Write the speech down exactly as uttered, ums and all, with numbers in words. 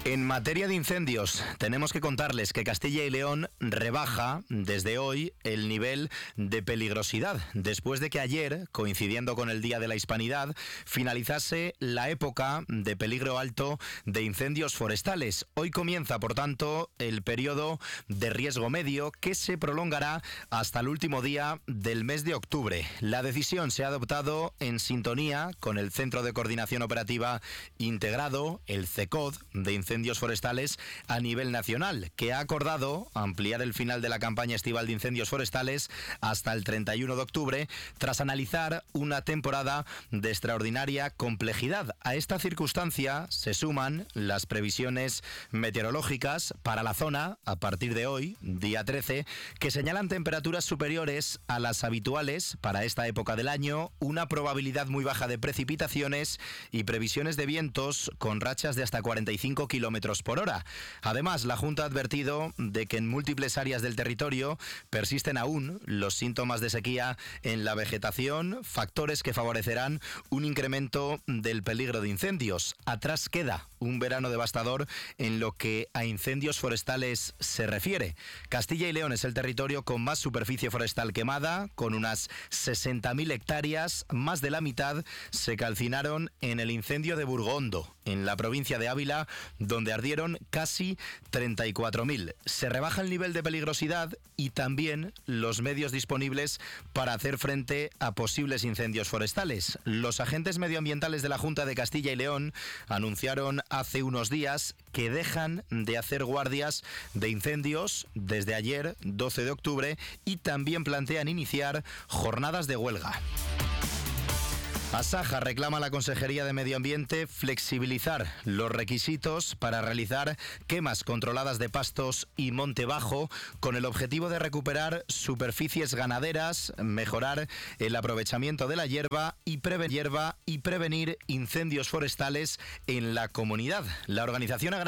En materia de incendios, tenemos que contarles que Castilla y León rebaja desde hoy el nivel de peligrosidad, después de que ayer, coincidiendo con el Día de la Hispanidad, finalizase la época de peligro alto de incendios forestales. Hoy comienza, por tanto, el periodo de riesgo medio que se prolongará hasta el último día del mes de octubre. La decisión se ha adoptado en sintonía con el Centro de Coordinación Operativa Integrado, el CECOD, de incendios forestales a nivel nacional, que ha acordado ampliar el final de la campaña estival de incendios forestales hasta el treinta y uno de octubre, tras analizar una temporada de extraordinaria complejidad. A esta circunstancia se suman las previsiones meteorológicas para la zona a partir de hoy, día trece, que señalan temperaturas superiores a las habituales para esta época del año, una probabilidad muy baja de precipitaciones y previsiones de vientos con rachas de hasta cuarenta y cinco kilómetros por hora. Además, la Junta ha advertido de que en múltiples áreas del territorio persisten aún los síntomas de sequía en la vegetación, factores que favorecerán un incremento del peligro de incendios. Atrás queda un verano devastador en lo que a incendios forestales se refiere. Castilla y León es el territorio con más superficie forestal quemada, con unas sesenta mil hectáreas. Más de la mitad se calcinaron en el incendio de Burgondo, en la provincia de Ávila, donde ardieron casi treinta y cuatro mil. Se rebaja el nivel de peligrosidad y también los medios disponibles para hacer frente a posibles incendios forestales. Los agentes medioambientales de la Junta de Castilla y León anunciaron hace unos días que dejan de hacer guardias de incendios desde ayer, doce de octubre, y también plantean iniciar jornadas de huelga. Asaja reclama a la Consejería de Medio Ambiente flexibilizar los requisitos para realizar quemas controladas de pastos y monte bajo, con el objetivo de recuperar superficies ganaderas, mejorar el aprovechamiento de la hierba y, preve- hierba y prevenir incendios forestales en la comunidad. La organización agraria